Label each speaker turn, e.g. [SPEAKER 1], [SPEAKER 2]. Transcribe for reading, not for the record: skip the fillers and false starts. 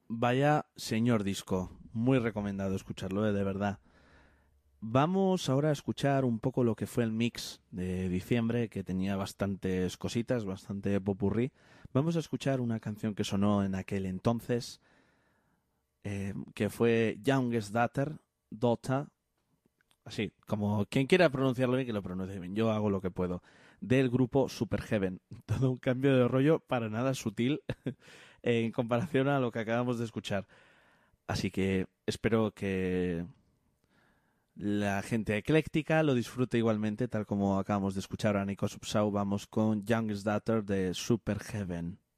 [SPEAKER 1] Vaya señor disco, muy recomendado escucharlo, de verdad. Vamos ahora a escuchar un poco lo que fue el mix de diciembre, que tenía bastantes cositas, bastante popurrí. Vamos a escuchar una canción que sonó en aquel entonces, que fue Youngest Daughter, así, como quien quiera pronunciarlo bien, que lo pronuncie bien. Yo hago lo que puedo. Del grupo Super Heaven. Todo un cambio de rollo para nada sutil en comparación a lo que acabamos de escuchar. Así que espero que la gente ecléctica lo disfrute igualmente, tal como acabamos de escuchar a Nico Subsau. Vamos con Youngest Daughter de Super Heaven.